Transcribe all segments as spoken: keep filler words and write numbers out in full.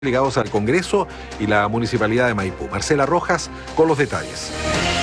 ligados al Congreso y la Municipalidad de Maipú. Marcela Rojas con los detalles.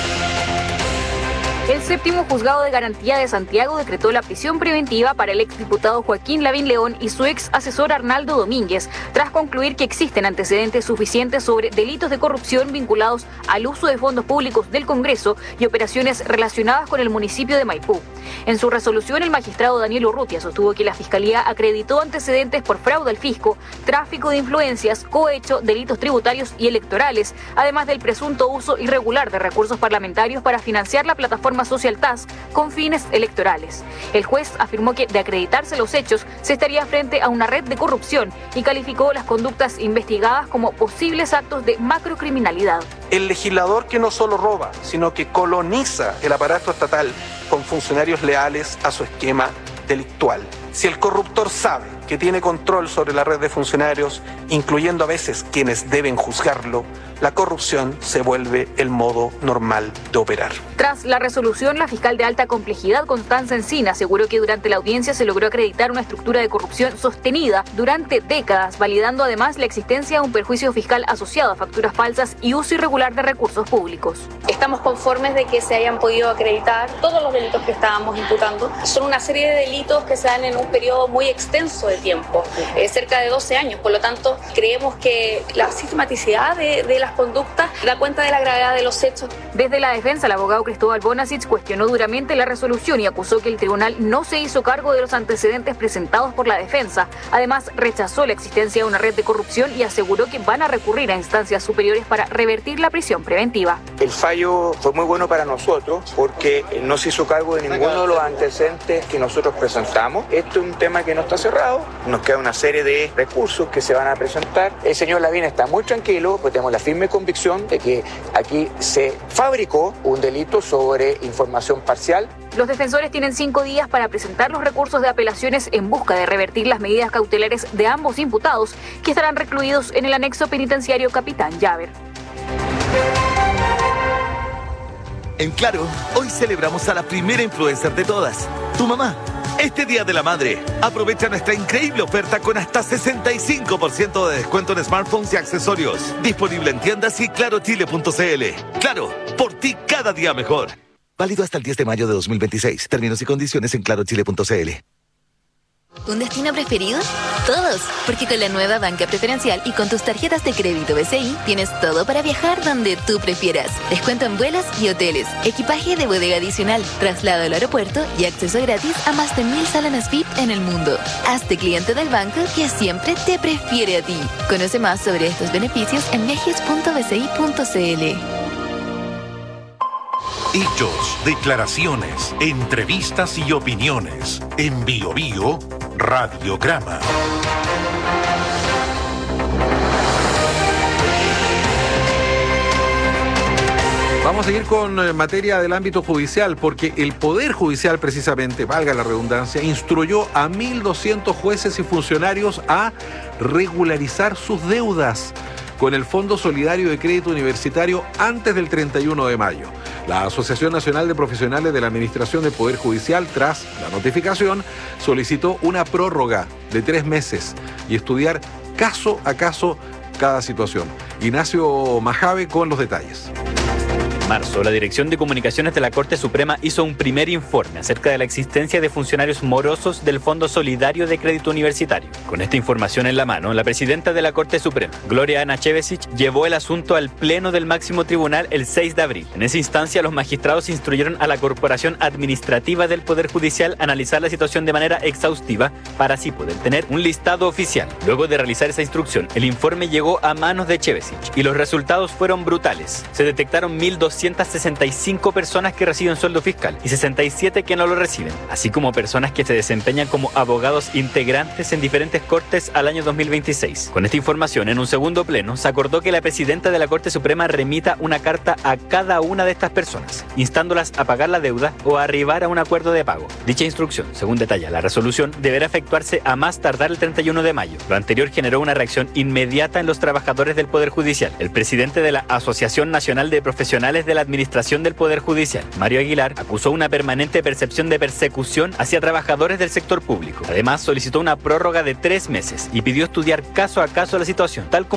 El séptimo juzgado de garantía de Santiago decretó la prisión preventiva para el exdiputado Joaquín Lavín León y su ex asesor Arnaldo Domínguez, tras concluir que existen antecedentes suficientes sobre delitos de corrupción vinculados al uso de fondos públicos del Congreso y operaciones relacionadas con el municipio de Maipú. En su resolución, el magistrado Daniel Urrutia sostuvo que la Fiscalía acreditó antecedentes por fraude al fisco, tráfico de influencias, cohecho, delitos tributarios y electorales, además del presunto uso irregular de recursos parlamentarios para financiar la plataforma Social Task con fines electorales. El juez afirmó que, de acreditarse los hechos, se estaría frente a una red de corrupción y calificó las conductas investigadas como posibles actos de macrocriminalidad. El legislador que no solo roba, sino que coloniza el aparato estatal con funcionarios leales a su esquema delictual. Si el corruptor sabe que tiene control sobre la red de funcionarios, incluyendo a veces quienes deben juzgarlo, la corrupción se vuelve el modo normal de operar. Tras la resolución, la fiscal de alta complejidad, Constanza Encina, aseguró que durante la audiencia se logró acreditar una estructura de corrupción sostenida durante décadas, validando además la existencia de un perjuicio fiscal asociado a facturas falsas y uso irregular de recursos públicos. Estamos conformes de que se hayan podido acreditar todos los delitos que estábamos imputando. Son una serie de delitos que se dan en un periodo muy extenso de tiempo, eh, cerca de doce años. Por lo tanto, creemos que la sistematicidad de, de las conductas da cuenta de la gravedad de los hechos. Desde la defensa, el abogado Cristóbal Bonasich cuestionó duramente la resolución y acusó que el tribunal no se hizo cargo de los antecedentes presentados por la defensa. Además, rechazó la existencia de una red de corrupción y aseguró que van a recurrir a instancias superiores para revertir la prisión preventiva. El fallo fue muy bueno para nosotros porque no se hizo cargo de ninguno de los antecedentes que nosotros presentamos. Esto es un tema que no está cerrado, nos queda una serie de recursos que se van a presentar. El señor Lavín está muy tranquilo, pues tenemos la firme convicción de que aquí se fabricó un delito sobre información parcial. Los defensores tienen cinco días para presentar los recursos de apelaciones en busca de revertir las medidas cautelares de ambos imputados, que estarán recluidos en el anexo penitenciario Capitán Llaver. En Claro, hoy celebramos a la primera influencer de todas, tu mamá. Este Día de la Madre, aprovecha nuestra increíble oferta con hasta sesenta y cinco por ciento de descuento en smartphones y accesorios. Disponible en tiendas y claro chile punto c l. Claro, por ti cada día mejor. Válido hasta el diez de mayo de dos mil veintiséis. Términos y condiciones en claro chile punto c l. ¿Un destino preferido? Todos, porque con la nueva banca preferencial y con tus tarjetas de crédito B C I tienes todo para viajar donde tú prefieras. Descuento en vuelos y hoteles, equipaje de bodega adicional, traslado al aeropuerto y acceso gratis a más de mil salones V I P en el mundo. Hazte cliente del banco que siempre te prefiere a ti. Conoce más sobre estos beneficios en viajes punto b c i punto c l. Hechos, declaraciones, entrevistas y opiniones. En Bio Bio, Radiograma. Vamos a seguir con materia del ámbito judicial, porque el Poder Judicial, precisamente, valga la redundancia, instruyó a mil doscientos jueces y funcionarios a regularizar sus deudas con el Fondo Solidario de Crédito Universitario antes del treinta y uno de mayo. La Asociación Nacional de Profesionales de la Administración del Poder Judicial, tras la notificación, solicitó una prórroga de tres meses y estudiar caso a caso cada situación. Ignacio Majave con los detalles. En marzo, la Dirección de Comunicaciones de la Corte Suprema hizo un primer informe acerca de la existencia de funcionarios morosos del Fondo Solidario de Crédito Universitario. Con esta información en la mano, la presidenta de la Corte Suprema, Gloria Ana Chevesich, llevó el asunto al Pleno del Máximo Tribunal el seis de abril. En esa instancia, los magistrados instruyeron a la Corporación Administrativa del Poder Judicial a analizar la situación de manera exhaustiva para así poder tener un listado oficial. Luego de realizar esa instrucción, el informe llegó a manos de Chevesich y los resultados fueron brutales. Se detectaron mil doscientas sesenta y cinco personas que reciben sueldo fiscal y sesenta y siete que no lo reciben, así como personas que se desempeñan como abogados integrantes en diferentes cortes al año dos mil veintiséis. Con esta información, en un segundo pleno, se acordó que la presidenta de la Corte Suprema remita una carta a cada una de estas personas, instándolas a pagar la deuda o a arribar a un acuerdo de pago. Dicha instrucción, según detalla la resolución, deberá efectuarse a más tardar el treinta y uno de mayo. Lo anterior generó una reacción inmediata en los trabajadores del Poder Judicial. El presidente de la Asociación Nacional de Profesionales de de la administración del Poder Judicial. Mario Aguilar acusó una permanente percepción de persecución hacia trabajadores del sector público. Además, solicitó una prórroga de tres meses y pidió estudiar caso a caso la situación, tal como